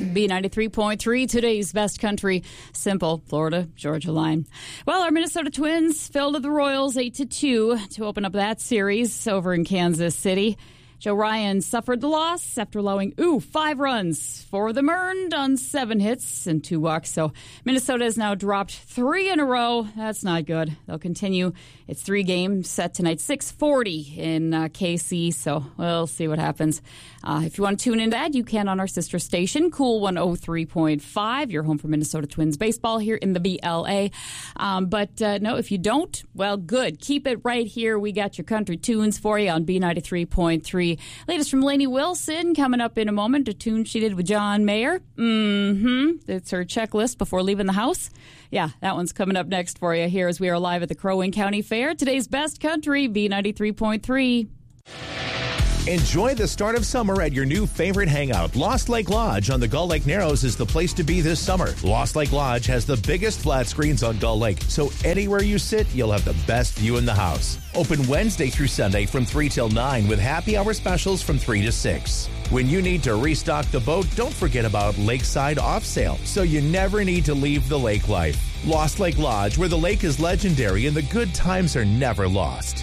B93.3, today's best country, simple, Florida, Georgia line. Well, our Minnesota Twins fell to the Royals 8-2 to open up that series over in Kansas City. Joe Ryan suffered the loss after allowing 5 runs for the earned on 7 hits and 2 walks. So Minnesota has now dropped 3 in a row. That's not good. They'll continue its 3-game set tonight, 6:40 in KC. So we'll see what happens. If you want to tune into that, you can on our sister station, Cool 103.5. Your home for Minnesota Twins baseball here in the BLA. But no, if you don't, well, good. Keep it right here. We got your country tunes for you on B93.3. Latest from Lainey Wilson coming up in a moment. A tune she did with John Mayer. It's her checklist before leaving the house. Yeah, that one's coming up next for you here as we are live at the Crow Wing County Fair. Today's best country, B93.3. Enjoy the start of summer at your new favorite hangout. Lost Lake Lodge on the Gull Lake Narrows is the place to be this summer. Lost Lake Lodge has the biggest flat screens on Gull Lake, so anywhere you sit, you'll have the best view in the house. Open Wednesday through Sunday from 3 till 9 with happy hour specials from 3 to 6. When you need to restock the boat, don't forget about Lakeside Off Sale, so you never need to leave the lake life. Lost Lake Lodge, where the lake is legendary and the good times are never lost.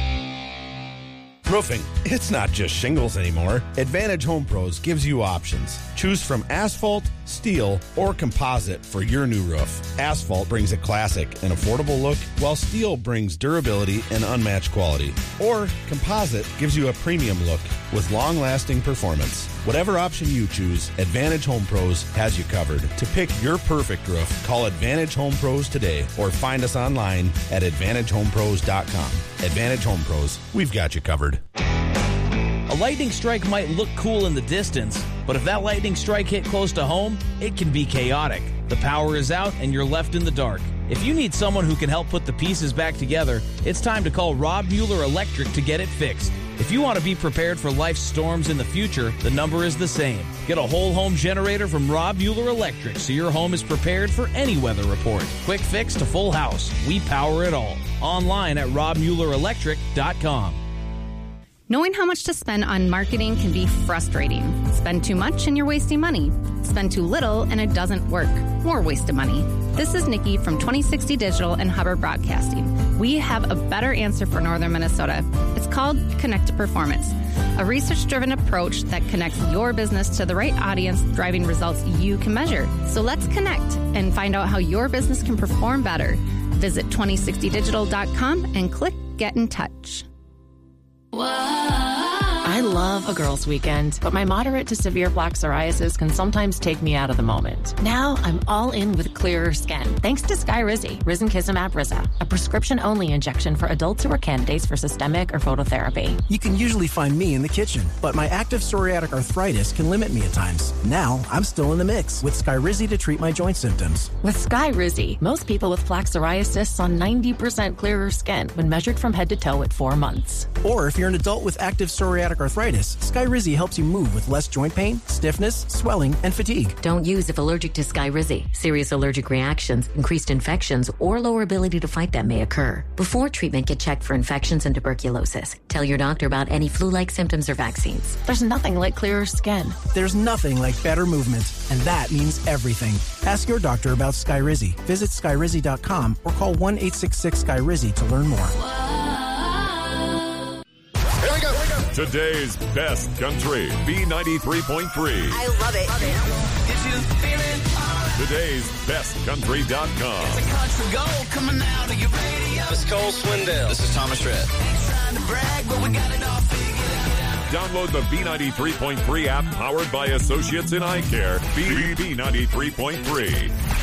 Roofing, it's not just shingles anymore. Advantage Home Pros gives you options. Choose from asphalt, steel, or composite for your new roof. Asphalt brings a classic and affordable look, while steel brings durability and unmatched quality. Or composite gives you a premium look with long-lasting performance. Whatever option you choose, Advantage Home Pros has you covered. To pick your perfect roof, call Advantage Home Pros today or find us online at AdvantageHomePros.com. Advantage Home Pros, we've got you covered. A lightning strike might look cool in the distance, but if that lightning strike hit close to home, it can be chaotic. The power is out and you're left in the dark. If you need someone who can help put the pieces back together, it's time to call Rob Mueller Electric to get it fixed. If you want to be prepared for life's storms in the future, the number is the same. Get a whole home generator from Rob Mueller Electric so your home is prepared for any weather report. Quick fix to full house. We power it all. Online at robmuellerelectric.com. Knowing how much to spend on marketing can be frustrating. Spend too much and you're wasting money. Spend too little and it doesn't work. More wasted money. This is Nikki from 2060 Digital and Hubbard Broadcasting. We have a better answer for Northern Minnesota. It's called Connected Performance, a research-driven approach that connects your business to the right audience, driving results you can measure. So let's connect and find out how your business can perform better. Visit 2060digital.com and click Get in Touch. I love a girls' weekend, but my moderate to severe plaque psoriasis can sometimes take me out of the moment. Now I'm all in with clearer skin, thanks to Skyrizi, Risankizumab Riza, a prescription-only injection for adults who are candidates for systemic or phototherapy. You can usually find me in the kitchen, but my active psoriatic arthritis can limit me at times. Now I'm still in the mix with Skyrizi to treat my joint symptoms. With Skyrizi, most people with plaque psoriasis saw 90% clearer skin when measured from head to toe at 4 months. Or if you're an adult with active psoriatic arthritis, Skyrizi helps you move with less joint pain, stiffness, swelling, and fatigue. Don't use if allergic to Skyrizi. Serious allergic reactions, increased infections, or lower ability to fight them may occur. Before treatment, get checked for infections and tuberculosis. Tell your doctor about any flu-like symptoms or vaccines. There's nothing like clearer skin. There's nothing like better movement, and that means everything. Ask your doctor about Skyrizi. Visit Skyrizi.com or call 1-866-SKYRIZI to learn more. Today's best country, B93.3. I love it. Today's bestcountry.com. It's a country gold coming out of your radio. This is Cole Swindell. This is Thomas Rhett. Ain't trying to brag, but we got it all figured out. Download the B93.3 app powered by Associates in Eye Care. B93.3.